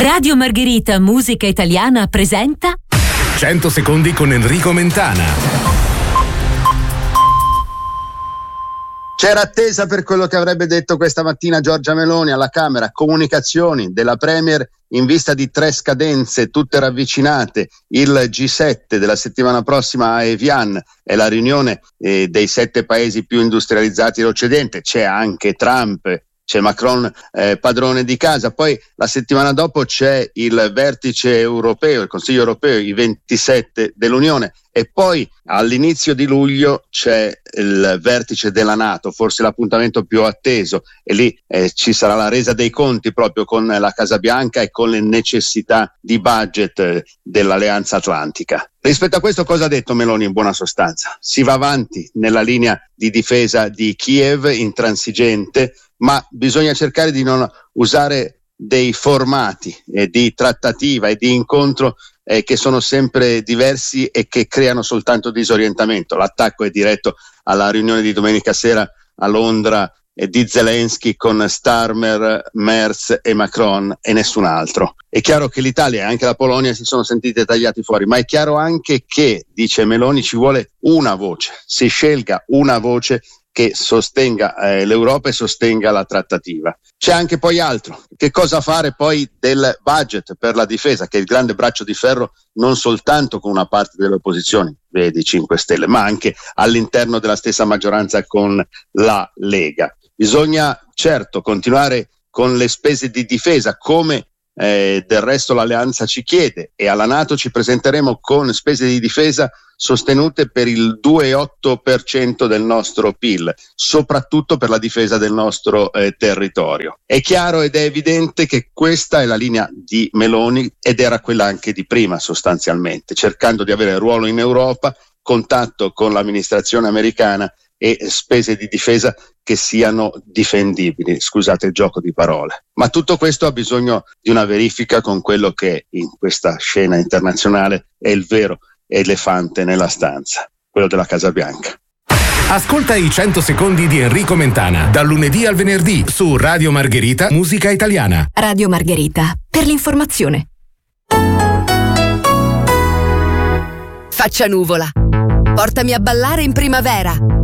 Radio Margherita Musica Italiana presenta 100 secondi con Enrico Mentana. C'era attesa per quello che avrebbe detto questa mattina Giorgia Meloni alla Camera, comunicazioni della Premier in vista di 3 scadenze tutte ravvicinate, il G7 della settimana prossima a Evian è la riunione dei 7 paesi più industrializzati dell'Occidente, c'è anche Trump, c'è Macron padrone di casa, poi la settimana dopo c'è il vertice europeo, il Consiglio europeo, i 27 dell'Unione, e poi all'inizio di luglio c'è il vertice della NATO, forse l'appuntamento più atteso, e lì ci sarà la resa dei conti proprio con la Casa Bianca e con le necessità di budget dell'Alleanza Atlantica. Rispetto a questo, cosa ha detto Meloni in buona sostanza? Si va avanti nella linea di difesa di Kiev, intransigente, ma bisogna cercare di non usare dei formati di trattativa e di incontro che sono sempre diversi e che creano soltanto disorientamento. L'attacco è diretto alla riunione di domenica sera a Londra di Zelensky con Starmer, Merz e Macron e nessun altro. È chiaro che l'Italia e anche la Polonia si sono sentite tagliati fuori, ma è chiaro anche che, dice Meloni, ci vuole una voce, si scelga una voce che sostenga l'Europa e sostenga la trattativa. C'è anche poi altro. Che cosa fare poi del budget per la difesa, che è il grande braccio di ferro non soltanto con una parte delle opposizioni, vedi 5 Stelle, ma anche all'interno della stessa maggioranza con la Lega. Bisogna certo continuare con le spese di difesa, come del resto l'Alleanza ci chiede, e alla NATO ci presenteremo con spese di difesa sostenute per il 2,8% del nostro PIL, soprattutto per la difesa del nostro territorio. È chiaro ed è evidente che questa è la linea di Meloni ed era quella anche di prima, sostanzialmente, cercando di avere ruolo in Europa, contatto con l'amministrazione americana e spese di difesa che siano difendibili, scusate il gioco di parole. Ma tutto questo ha bisogno di una verifica con quello che in questa scena internazionale è il vero elefante nella stanza, quello della Casa Bianca. Ascolta i 100 secondi di Enrico Mentana, dal lunedì al venerdì su Radio Margherita Musica Italiana. Radio Margherita, per l'informazione. Faccia nuvola. Portami a ballare in primavera.